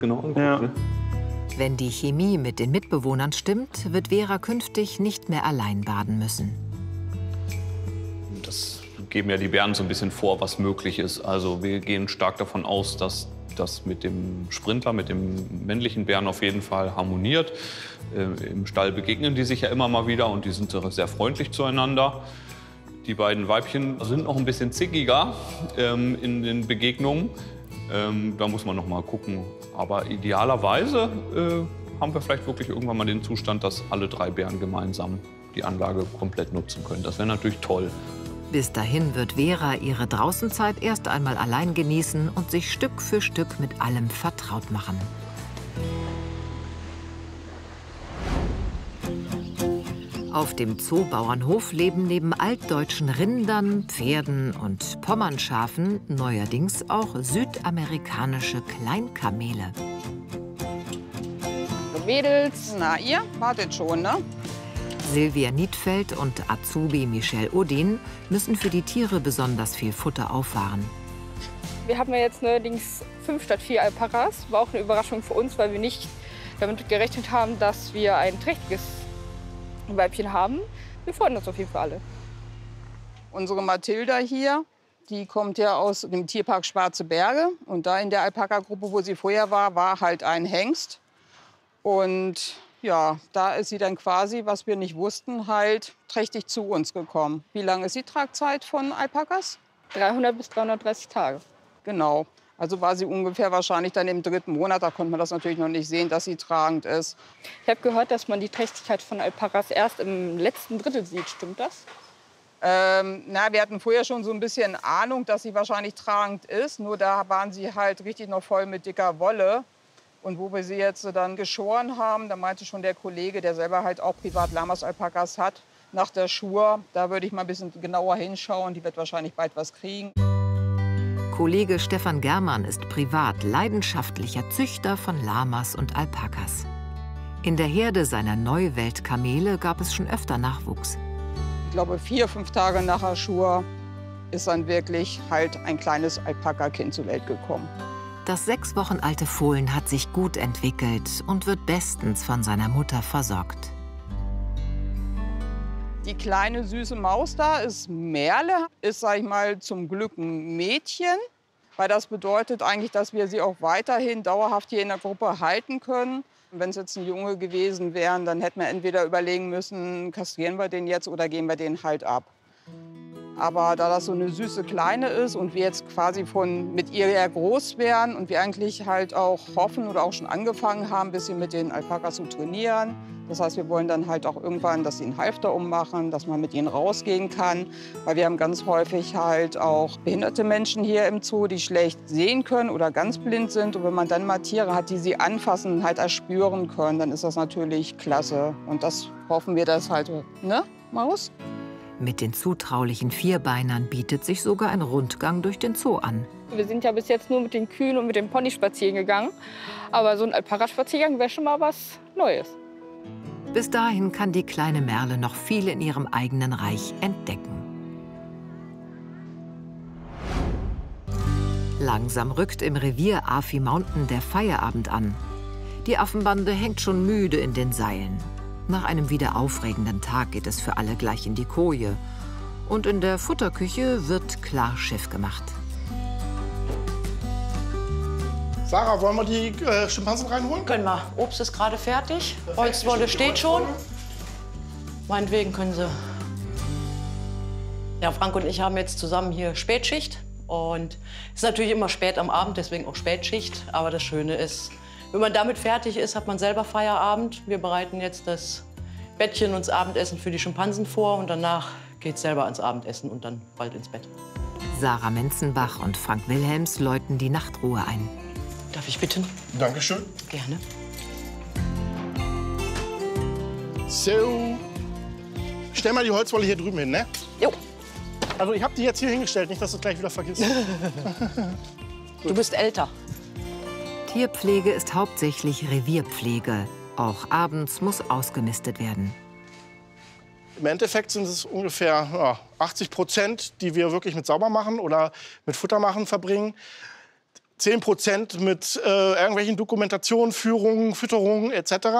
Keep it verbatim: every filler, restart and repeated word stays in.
genau anguckt. Ja. Ne? Wenn die Chemie mit den Mitbewohnern stimmt, wird Vera künftig nicht mehr allein baden müssen. Das geben ja die Bären so ein bisschen vor, was möglich ist. Also wir gehen stark davon aus, dass das mit dem Sprinter, mit dem männlichen Bären auf jeden Fall harmoniert. Äh, Im Stall begegnen die sich ja immer mal wieder und die sind sehr freundlich zueinander. Die beiden Weibchen sind noch ein bisschen zickiger ähm, in den Begegnungen. Ähm, da muss man noch mal gucken. Aber idealerweise äh, haben wir vielleicht wirklich irgendwann mal den Zustand, dass alle drei Bären gemeinsam die Anlage komplett nutzen können. Das wäre natürlich toll. Bis dahin wird Vera ihre Draußenzeit erst einmal allein genießen und sich Stück für Stück mit allem vertraut machen. Auf dem Zoobauernhof leben neben altdeutschen Rindern, Pferden und Pommernschafen neuerdings auch südamerikanische Kleinkamele. Mädels, na ihr wartet schon, ne? Silvia Niedfeld und Azubi Michelle Odin müssen für die Tiere besonders viel Futter auffahren. Wir haben ja jetzt neuerdings fünf statt vier Alpakas. War auch eine Überraschung für uns, weil wir nicht damit gerechnet haben, dass wir ein trächtiges Weibchen haben. Wir freuen uns auf jeden Fall alle. Unsere Mathilda hier, die kommt ja aus dem Tierpark Schwarze Berge. Und da in der Alpaka-Gruppe, wo sie vorher war, war halt ein Hengst. Und ja, da ist sie dann quasi, was wir nicht wussten, halt trächtig zu uns gekommen. Wie lange ist die Tragzeit von Alpakas? dreihundert bis dreihundertdreißig Tage. Genau. Also war sie ungefähr wahrscheinlich dann im dritten Monat. Da konnte man das natürlich noch nicht sehen, dass sie tragend ist. Ich habe gehört, dass man die Trächtigkeit von Alpakas erst im letzten Drittel sieht. Stimmt das? Ähm, na, wir hatten vorher schon so ein bisschen Ahnung, dass sie wahrscheinlich tragend ist. Nur da waren sie halt richtig noch voll mit dicker Wolle. Und wo wir sie jetzt dann geschoren haben, da meinte schon der Kollege, der selber halt auch privat Lamas-Alpakas hat, nach der Schur, da würde ich mal ein bisschen genauer hinschauen. Die wird wahrscheinlich bald was kriegen. Kollege Stefan Germann ist privat leidenschaftlicher Züchter von Lamas und Alpakas. In der Herde seiner Neuweltkamele gab es schon öfter Nachwuchs. Ich glaube, vier, fünf Tage nach der Schur ist dann wirklich halt ein kleines Alpaka-Kind zur Welt gekommen. Das sechs Wochen alte Fohlen hat sich gut entwickelt und wird bestens von seiner Mutter versorgt. Die kleine süße Maus da ist Merle, ist, sag ich mal, zum Glück ein Mädchen. Weil das bedeutet eigentlich, dass wir sie auch weiterhin dauerhaft hier in der Gruppe halten können. Wenn es jetzt ein Junge gewesen wäre, dann hätten wir entweder überlegen müssen, kastrieren wir den jetzt oder geben wir den halt ab. Aber da das so eine süße Kleine ist und wir jetzt quasi von, mit ihr ja groß wären und wir eigentlich halt auch hoffen oder auch schon angefangen haben, ein bisschen mit den Alpakas zu trainieren. Das heißt, wir wollen dann halt auch irgendwann, dass sie einen Halfter ummachen, dass man mit ihnen rausgehen kann. Weil wir haben ganz häufig halt auch behinderte Menschen hier im Zoo, die schlecht sehen können oder ganz blind sind. Und wenn man dann mal Tiere hat, die sie anfassen und halt erspüren können, dann ist das natürlich klasse. Und das hoffen wir, dass halt, ne, Maus? Mit den zutraulichen Vierbeinern bietet sich sogar ein Rundgang durch den Zoo an. Wir sind ja bis jetzt nur mit den Kühen und mit den Ponys spazieren gegangen. Aber so ein Alpaka-Spaziergang wäre schon mal was Neues. Bis dahin kann die kleine Merle noch viel in ihrem eigenen Reich entdecken. Langsam rückt im Revier Afi Mountain der Feierabend an. Die Affenbande hängt schon müde in den Seilen. Nach einem wieder aufregenden Tag geht es für alle gleich in die Koje. Und in der Futterküche wird klar Schiff gemacht. Sarah, wollen wir die äh, Schimpansen reinholen? Können wir. Obst ist gerade fertig. Holzwolle steht schon. Meinetwegen können Sie. Ja, Frank und ich haben jetzt zusammen hier Spätschicht. Und es ist natürlich immer spät am Abend, deswegen auch Spätschicht. Aber das Schöne ist, wenn man damit fertig ist, hat man selber Feierabend. Wir bereiten jetzt das Bettchen und das Abendessen für die Schimpansen vor. Und danach geht es selber ans Abendessen und dann bald ins Bett. Sarah Menzenbach und Frank Wilhelms läuten die Nachtruhe ein. Darf ich bitten? Dankeschön. Gerne. So. Stell mal die Holzwolle hier drüben hin, ne? Jo. Also ich habe die jetzt hier hingestellt, nicht, dass du es gleich wieder vergisst. Du bist älter. Tierpflege ist hauptsächlich Revierpflege. Auch abends muss ausgemistet werden. Im Endeffekt sind es ungefähr ja, achtzig Prozent, die wir wirklich mit Saubermachen oder mit Futtermachen verbringen. zehn Prozent mit äh, irgendwelchen Dokumentationen, Führungen, Fütterungen et cetera.